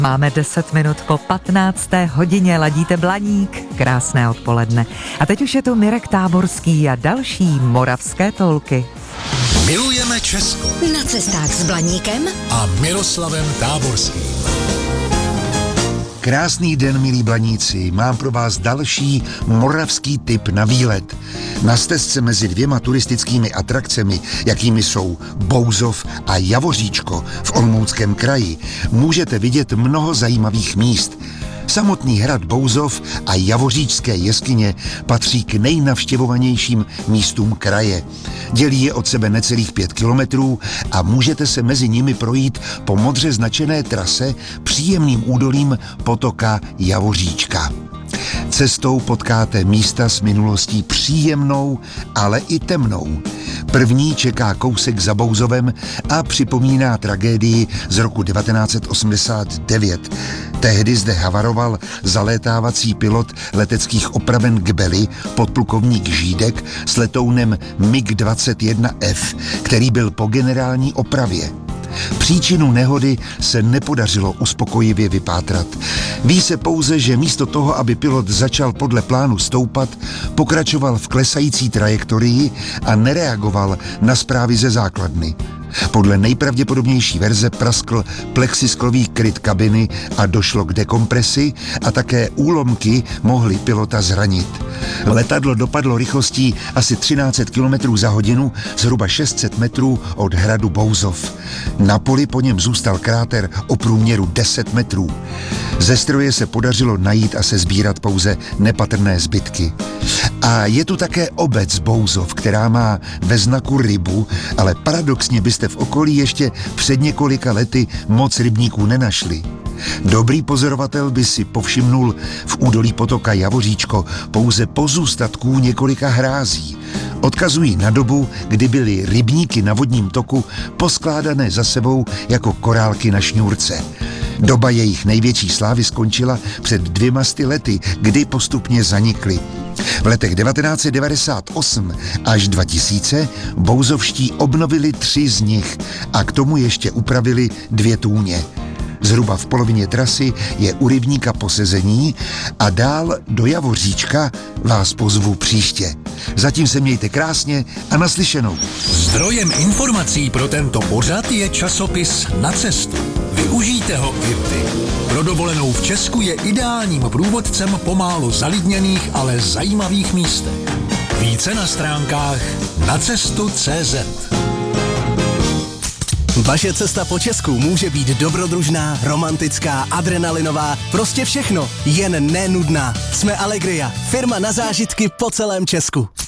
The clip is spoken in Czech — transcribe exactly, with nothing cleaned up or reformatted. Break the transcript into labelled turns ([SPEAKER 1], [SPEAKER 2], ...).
[SPEAKER 1] Máme deset minut po patnácté hodině, ladíte Blaník, krásné odpoledne. A teď už je tu Mirek Táborský a další moravské tolky.
[SPEAKER 2] Milujeme Česko.
[SPEAKER 3] Na cestách s Blaníkem
[SPEAKER 2] a Miroslavem Táborským.
[SPEAKER 4] Krásný den, milí Blaníci, mám pro vás další moravský tip na výlet. Na stezce mezi dvěma turistickými atrakcemi, jakými jsou Bouzov a Javoříčko v Olomouckém kraji, můžete vidět mnoho zajímavých míst. Samotný hrad Bouzov a Javoříčské jeskyně patří k nejnavštěvovanějším místům kraje. Dělí je od sebe necelých pět kilometrů a můžete se mezi nimi projít po modře značené trase příjemným údolím potoka Javoříčka. Cestou potkáte místa s minulostí příjemnou, ale i temnou. První čeká kousek za Bouzovem a připomíná tragédii z roku devatenáct set osmdesát devět. Tehdy zde havaroval zalétávací pilot leteckých opraven Gbely, podplukovník Žídek, s letounem MiG dvacet jedna F, který byl po generální opravě. Příčinu nehody se nepodařilo uspokojivě vypátrat. Ví se pouze, že místo toho, aby pilot začal podle plánu stoupat, pokračoval v klesající trajektorii a nereagoval na zprávy ze základny. Podle nejpravděpodobnější verze praskl plexisklový kryt kabiny a došlo k dekompresi a také úlomky mohly pilota zranit. Letadlo dopadlo rychlostí asi třináct set kilometrů za hodinu, zhruba šest set metrů od hradu Bouzov. Na poli po něm zůstal kráter o průměru deset metrů. Ze stroje se podařilo najít a sesbírat pouze nepatrné zbytky. A je tu také obec Bouzov, která má ve znaku rybu, ale paradoxně byste v okolí ještě před několika lety moc rybníků nenašli. Dobrý pozorovatel by si povšimnul v údolí potoka Javoříčko pouze pozůstatků několika hrází. Odkazují na dobu, kdy byly rybníky na vodním toku poskládané za sebou jako korálky na šňůrce. Doba jejich největší slávy skončila před dvěma sty lety, kdy postupně zanikly. V letech devatenáct set devadesát osm až dva tisíce bouzovští obnovili tři z nich a k tomu ještě upravili dvě tůně. Zhruba v polovině trasy je u rybníka posezení a dál do Javoříčka vás pozvu příště. Zatím se mějte krásně a naslyšenou.
[SPEAKER 2] Zdrojem informací pro tento pořad je časopis Na cestu. Využijte ho i vy. Pro dovolenou v Česku je ideálním průvodcem po málo zalidněných, ale zajímavých místech. Více na stránkách nacestu tečka cé zet.
[SPEAKER 5] Vaše cesta po Česku může být dobrodružná, romantická, adrenalinová, prostě všechno, jen nenudná. Jsme Allegria, firma na zážitky po celém Česku.